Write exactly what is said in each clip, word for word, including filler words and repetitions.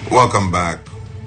Welcome back.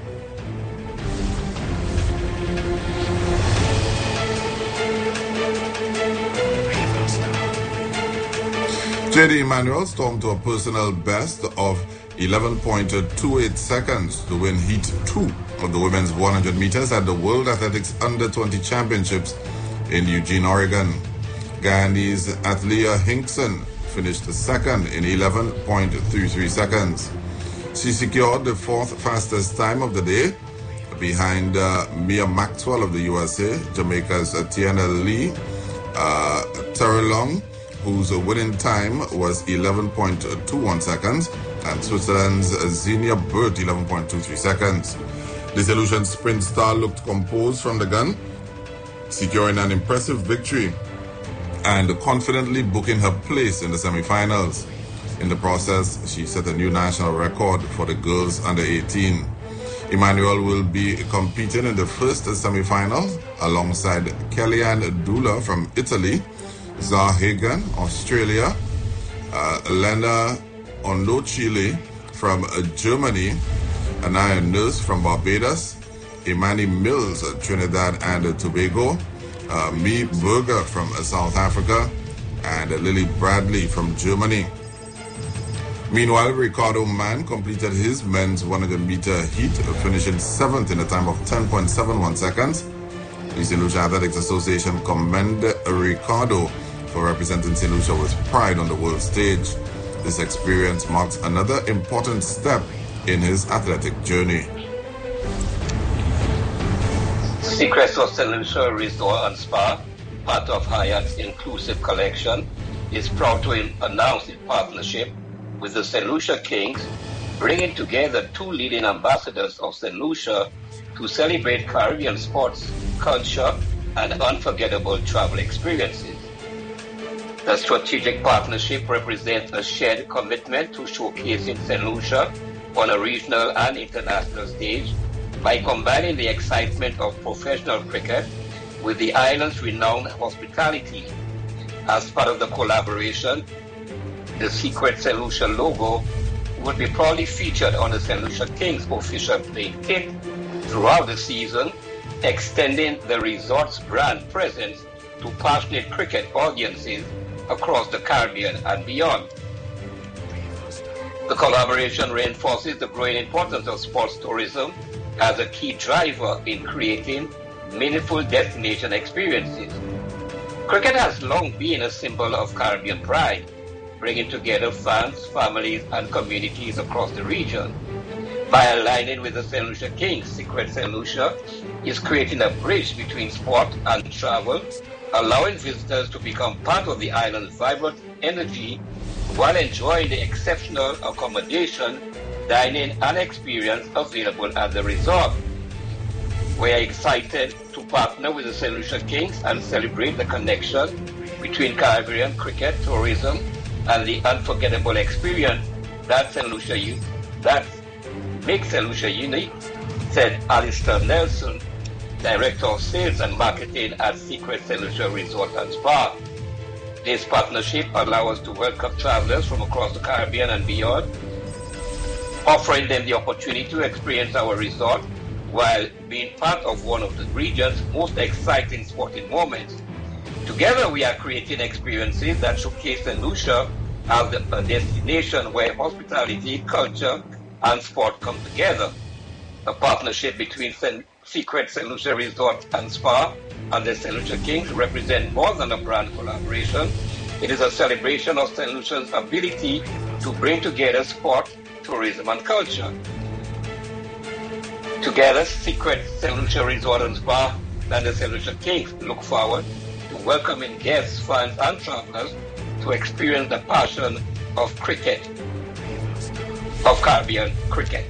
J D Emmanuel stormed to a personal best of eleven point two eight seconds to win Heat two of the women's one hundred meters at the World Athletics Under twenty Championships in Eugene, Oregon. Guyanese's Athlia Hinkson finished second in eleven point three three seconds. She secured the fourth fastest time of the day behind uh, Mia Maxwell of the U S A, Jamaica's uh, Tiana Lee uh, Terrelong, whose winning time was eleven point two one seconds, and Switzerland's Xenia Burt, eleven point two three seconds. The Solution sprint star looked composed from the gun, securing an impressive victory and confidently booking her place in the semifinals. In the process, she set a new national record for the girls under eighteen. Emmanuel will be competing in the first semifinal alongside Kellyanne Dula from Italy, Zah Hagan, Australia, uh, Lena Ondo-Chile from uh, Germany, Anaya Nurse from Barbados, Imani Mills, uh, Trinidad and uh, Tobago, uh, Mee Berger from uh, South Africa, and uh, Lily Bradley from Germany. Meanwhile, Ricardo Mann completed his men's one hundred meter heat, uh, finishing seventh in a time of ten point seven one seconds. The Saint Lucia Athletics Association commended Ricardo for representing Saint Lucia with pride on the world stage. This experience marks another important step in his athletic journey. Secrets of Saint Lucia Resort and Spa, part of Hyatt's Inclusive Collection, is proud to announce its partnership with the Saint Lucia Kings, bringing together two leading ambassadors of Saint Lucia to celebrate Caribbean sports, culture, and unforgettable travel experiences. The strategic partnership represents a shared commitment to showcasing Saint Lucia on a regional and international stage by combining the excitement of professional cricket with the island's renowned hospitality. As part of the collaboration, the Secret Saint Lucia logo will be proudly featured on the Saint Lucia Kings official playing kit throughout the season, extending the resort's brand presence to passionate cricket audiences across the Caribbean and beyond. The collaboration reinforces the growing importance of sports tourism as a key driver in creating meaningful destination experiences. Cricket has long been a symbol of Caribbean pride, bringing together fans, families, and communities across the region. By aligning with the Saint Lucia Kings, Secret Saint Lucia is creating a bridge between sport and travel, allowing visitors to become part of the island's vibrant energy while enjoying the exceptional accommodation, dining, and experience available at the resort. We are excited to partner with the Saint Lucia Kings and celebrate the connection between Caribbean cricket, tourism, and the unforgettable experience that Saint Lucia that makes Saint Lucia unique, said Alistair Nelson, Director of Sales and Marketing at Secret Saint Lucia Resort and Spa. This partnership allows us to welcome travelers from across the Caribbean and beyond, offering them the opportunity to experience our resort while being part of one of the region's most exciting sporting moments. Together, we are creating experiences that showcase Saint Lucia as a destination where hospitality, culture, and sport come together. A partnership between Saint Secret Saint Lucia Resort and Spa and the Saint Lucia Kings represent more than a brand collaboration. It is a celebration of Saint Lucia's ability to bring together sport, tourism, and culture. Together, Secret Saint Lucia Resort and Spa and the Saint Lucia Kings look forward to welcoming guests, fans, and travelers to experience the passion of cricket, of Caribbean cricket.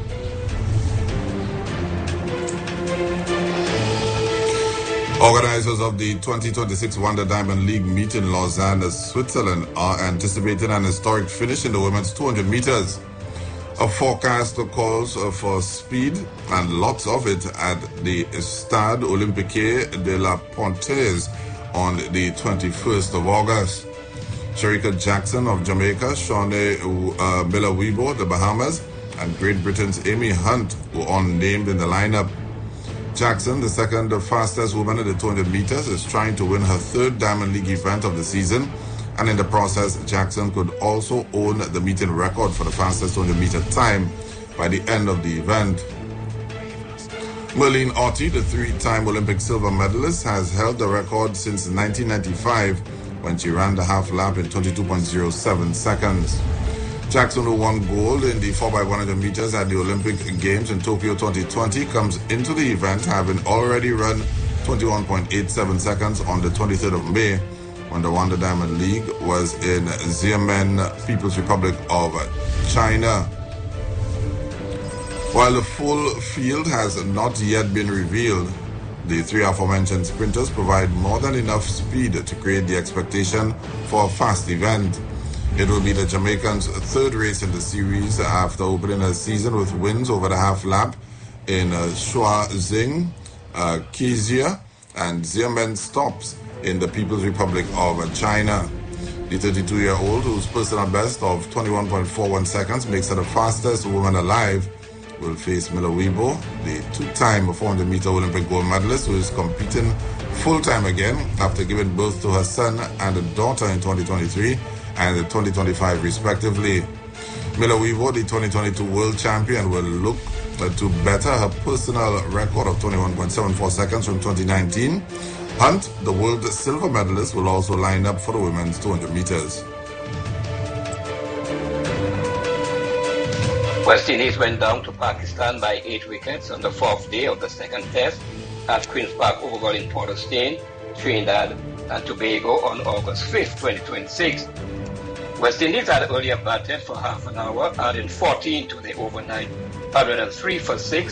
Organizers of the twenty twenty-six Wonder Diamond League meet in Lausanne, Switzerland, are anticipating an historic finish in the women's two hundred meters. A forecast calls for speed and lots of it at the Stade Olympique de la Pontaise on the twenty-first of August. Sherika Jackson of Jamaica, Shawnee uh, Miller-Weibo of the Bahamas, and Great Britain's Amy Hunt were unnamed in the lineup. Jackson, the second fastest woman in the two hundred meters, is trying to win her third Diamond League event of the season, and in the process, Jackson could also own the meeting record for the fastest two hundred meter time by the end of the event. Merlene Ottey, the three-time Olympic silver medalist, has held the record since nineteen ninety-five when she ran the half lap in twenty-two point zero seven seconds. Jackson, who won gold in the four by one hundred meters at the Olympic Games in Tokyo twenty twenty, comes into the event having already run twenty-one point eight seven seconds on the twenty-third of May when the Wonder Diamond League was in Xiamen, People's Republic of China. While the full field has not yet been revealed, the three aforementioned sprinters provide more than enough speed to create the expectation for a fast event. It will be the Jamaicans' third race in the series after opening a season with wins over the half lap in uh, Shuazing, uh, Kezia, and Xiamen stops in the People's Republic of China. The thirty-two-year-old, whose personal best of twenty-one point four one seconds makes her the fastest woman alive, will face Miller Weibo, the two-time four hundred meter Olympic gold medalist, who is competing full-time again after giving birth to her son and a daughter in twenty twenty-three and twenty twenty-five respectively. Miller Weibo, the twenty twenty-two world champion, will look to better her personal record of twenty-one point seven four seconds from twenty nineteen. Hunt, the world silver medalist, will also line up for the women's two hundred meters. West Indies went down to Pakistan by eight wickets on the fourth day of the second test at Queen's Park Oval in Port of Spain, Trinidad and Tobago on August fifth, twenty twenty-six. West Indies had earlier batted for half an hour, adding fourteen to the overnight one hundred three for six